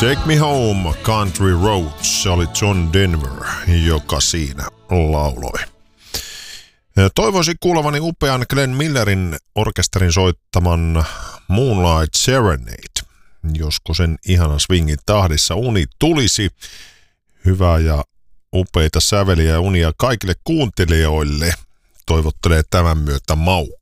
Take Me Home, Country Roads, se oli John Denver, joka siinä lauloi. Toivoisin kuulevani upean Glenn Millerin orkesterin soittaman Moonlight Serenade. Josko sen ihana swingin tahdissa uni tulisi. Hyvää ja upeita säveliä ja unia kaikille kuuntelijoille. Toivottelee tämän myötä Mau.